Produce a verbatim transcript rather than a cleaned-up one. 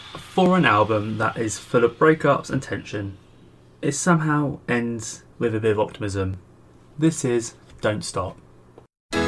For an album that is full of breakups and tension, it somehow ends with a bit of optimism. This is Don't Stop.